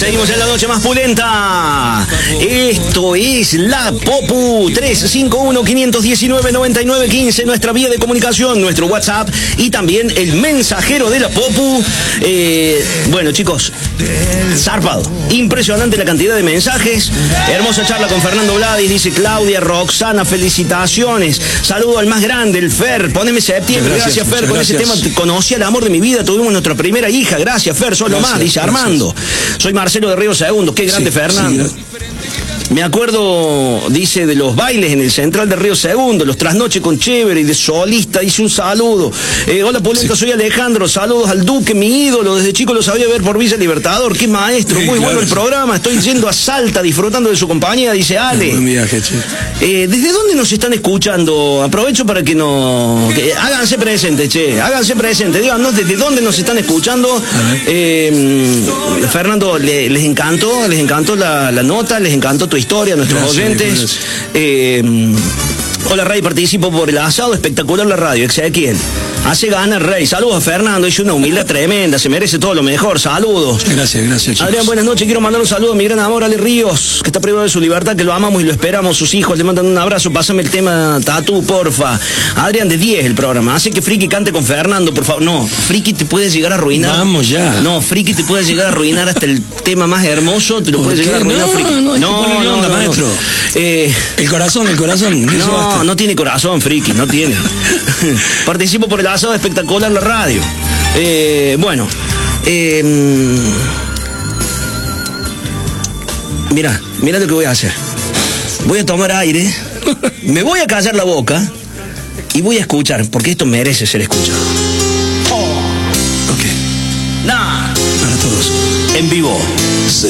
Seguimos en la noche más pulenta. Esto es la Popu. 351-519-9915, nuestra vía de comunicación, nuestro WhatsApp y también el mensajero de la Popu. Bueno, chicos, zarpado. Impresionante la cantidad de mensajes. Hermosa charla con Fernando Vladis, dice Claudia Roxana, felicitaciones. Saludo al más grande, el Fer. Poneme septiembre. Gracias Fer. Con ese tema conocí al amor de mi vida. Tuvimos nuestra primera hija. Gracias Fer, sos lo más, dice Armando. Soy Marcelo de Río Segundo. Qué grande Fernando. Me acuerdo, dice, de los bailes en el Central de Río Segundo, los trasnoches con Chévere y de solista, dice un saludo. Hola Polenta, soy Alejandro, saludos al Duque, mi ídolo, desde chico lo sabía ver por Villa Libertador, qué maestro, muy bueno el programa, estoy yendo a Salta disfrutando de su compañía, dice Ale. Buen viaje, che. ¿Desde dónde nos están escuchando? Aprovecho para que háganse presentes, che, háganse presentes, díganos desde dónde nos están escuchando. Fernando, les encantó la nota, les encantó tu historia, nuestros oyentes. Hola Rey, participo por el asado, espectacular la radio, Ezequiel. Hace ganas Rey, saludos a Fernando, es una humildad tremenda, se merece todo lo mejor, saludos. Gracias chicos. Adrián, buenas noches, quiero mandar un saludo a mi gran amor Ale Ríos, que está privado de su libertad, que lo amamos y lo esperamos, sus hijos le mandan un abrazo, pásame el tema Tatú, porfa. Adrián, de 10 el programa, hace que Friki cante con Fernando, por favor. No, Friki te puede llegar a arruinar. Vamos ya. No, Friki te puede llegar a arruinar hasta el tema más hermoso, te lo puede llegar a arruinar Friki. No, maestro. El corazón. No tiene corazón, Friki, no tiene. Participo por el asado espectacular la radio. Bueno. Mira lo que voy a hacer. Voy a tomar aire, me voy a callar la boca y voy a escuchar, porque esto merece ser escuchado. Ok. Nah. Para todos. En vivo.